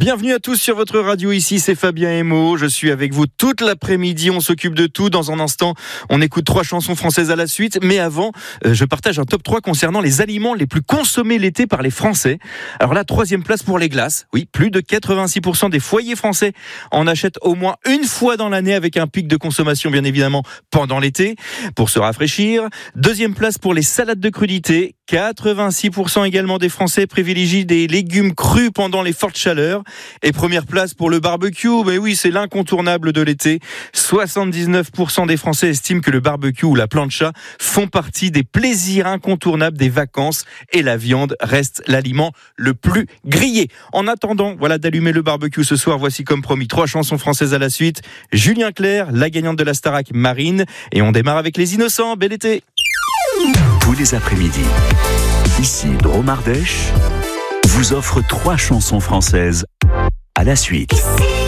Bienvenue à tous sur votre radio, ici c'est Fabien Emo, je suis avec vous toute l'après-midi, on s'occupe de tout. Dans un instant, on écoute 3 chansons françaises à la suite, mais avant, je partage un top 3 concernant les aliments les plus consommés l'été par les Français. Alors là, 3e place pour les glaces. Oui, plus de 86% des foyers français en achètent au moins une fois dans l'année, avec un pic de consommation bien évidemment pendant l'été, pour se rafraîchir. 2e place pour les salades de crudités. 86% également des Français privilégient des légumes crus pendant les fortes chaleurs. Et première place pour le barbecue, mais oui, c'est l'incontournable de l'été. 79% des Français estiment que le barbecue ou la plancha font partie des plaisirs incontournables des vacances, et la viande reste l'aliment le plus grillé. En attendant, voilà, d'allumer le barbecue ce soir, voici comme promis 3 chansons françaises à la suite. Julien Clerc, la gagnante de la Starac, Marine, et on démarre avec Les Innocents. Bel été. Tous les après-midi, ici Drôme Ardèche vous offre 3 chansons françaises à la suite.